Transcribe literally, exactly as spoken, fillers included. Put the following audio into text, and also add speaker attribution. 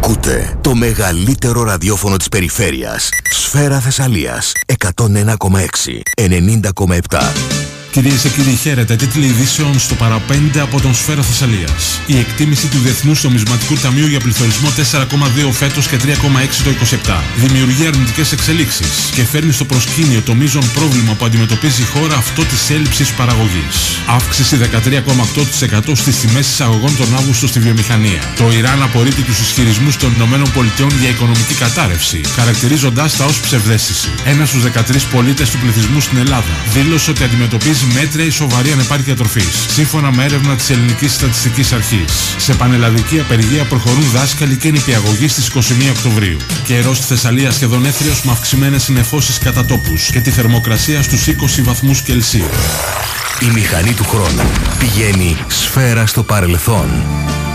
Speaker 1: Ακούτε το μεγαλύτερο ραδιόφωνο της περιφέρειας. Σφαίρα Θεσσαλίας εκατόν ένα κόμμα έξι, ενενήντα κόμμα επτά.
Speaker 2: Κυρίες και κύριοι, χαίρετε. Τίτλοι ειδήσεων στο παραπέντε από τον Σφαίρα Θεσσαλίας. Η εκτίμηση του Διεθνούς Νομισματικού Ταμείου για πληθωρισμό τέσσερα κόμμα δύο φέτος και τρία κόμμα έξι το είκοσι επτά δημιουργεί αρνητικές εξελίξεις και φέρνει στο προσκήνιο το μείζον πρόβλημα που αντιμετωπίζει η χώρα, αυτό της έλλειψης παραγωγής. Αύξηση δεκατρία κόμμα οκτώ τοις εκατό στις τιμές εισαγωγών τον Αύγουστο στη βιομηχανία. Το Ιράν απορρίπτει τους ισχυρισμούς των ΗΠΑ για οικονομική κατάρρευση, χαρακτηρίζοντάς τα ως ψευδαίσθηση. Ένας στους δεκατρείς πολίτες του πληθυσμού στην Ελλάδα δήλωσε ότι αντιμετωπίζει μέτρια ή σοβαρή ανεπάρκεια τροφής, σύμφωνα με έρευνα της Ελληνικής Στατιστικής Αρχής. Σε πανελλαδική απεργία προχωρούν δάσκαλοι και νηπιαγωγοί στις είκοσι μία Οκτωβρίου. Καιρός στη Θεσσαλία σχεδόν έθριος με αυξημένες συννεφώσεις κατά τόπους και τη θερμοκρασία στους είκοσι βαθμούς Κελσίου.
Speaker 1: Η μηχανή του χρόνου πηγαίνει σφαίρα στο παρελθόν.